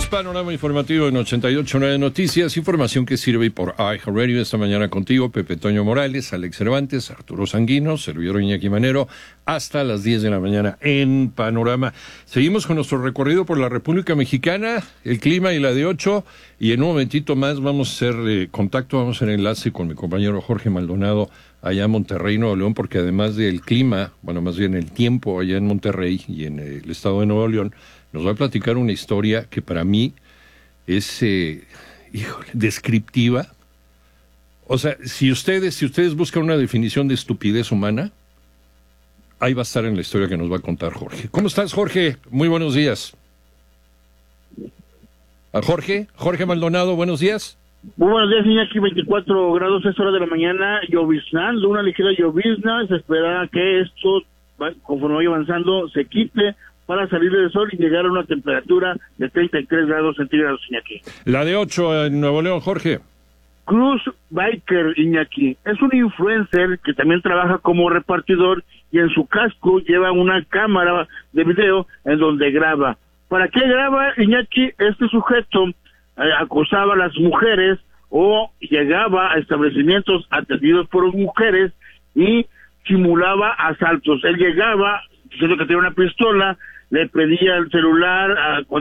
Panorama informativo en 88.9 Noticias, información que sirve por iHeartRadio. Esta mañana contigo, Pepe Toño Morales, Alex Cervantes, Arturo Sanguino, servidor Iñaki Manero, hasta las 10 de la mañana en Panorama. Seguimos con nuestro recorrido por la República Mexicana, el clima y la de 8, y en un momentito más vamos a hacer contacto, vamos a hacer enlace con mi compañero Jorge Maldonado allá en Monterrey, Nuevo León, porque además del clima, bueno, más bien el tiempo allá en Monterrey y en el estado de Nuevo León, nos va a platicar una historia que para mí es, descriptiva. O sea, si ustedes buscan una definición de estupidez humana, ahí va a estar en la historia que nos va a contar Jorge. ¿Cómo estás, Jorge? Muy buenos días. Jorge Maldonado, buenos días. Muy buenos días, Iñaki. 24 grados, 6 horas de la mañana, lloviznando, una ligera llovizna. Se espera que esto, conforme vaya avanzando, se quite para salir del sol y llegar a una temperatura de 33 grados centígrados, Iñaki. La de 8 en Nuevo León, Jorge. Cruz Biker, Iñaki, es un influencer que también trabaja como repartidor y en su casco lleva una cámara de video en donde graba. ¿Para qué graba, Iñaki? Este sujeto acosaba a las mujeres o llegaba a establecimientos atendidos por mujeres y simulaba asaltos. Él llegaba diciendo que tenía una pistola, le pedía el celular